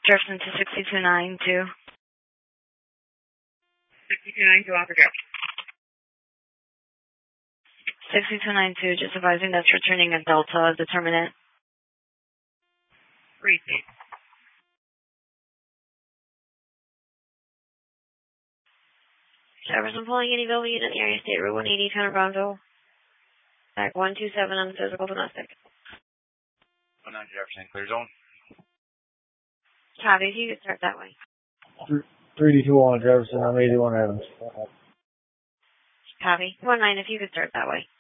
Jefferson to 6292. 6292, offer go. 6292, just advising that's returning a Delta as determinant. Repeat. Jefferson pulling any Bellevue unit in the area, State Route 180, Town of Brownville. Back 127 on the physical domestic. 19 Jefferson, clear zone. Copy, if you could start that way. 3D2 on Jefferson, I'm 81 Adams. Copy. 19, if you could start that way.